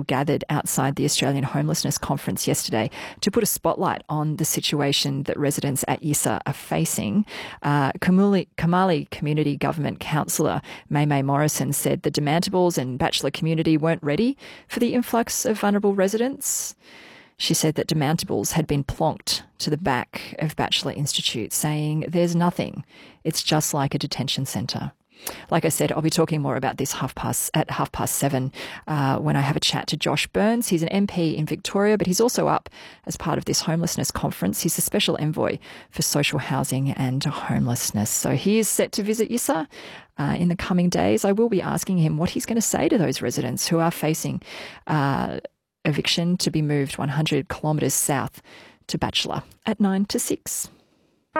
people gathered outside the Australian Homelessness Conference yesterday to put a spotlight on the situation that residents at Yissa are facing. Kamali Community Government Councillor May Morrison said the Demantables and Bachelor community weren't ready for the influx of vulnerable residents. She said that Demantables had been plonked to the back of Bachelor Institute, saying, "There's nothing. It's just like a detention centre." Like I said, I'll be talking more about this at 7:30 when I have a chat to Josh Burns. He's an MP in Victoria, but he's also up as part of this homelessness conference. He's the Special Envoy for Social Housing and Homelessness. So he is set to visit Yissa in the coming days. I will be asking him what he's going to say to those residents who are facing eviction to be moved 100 kilometres south to Bachelor at 5 to 6.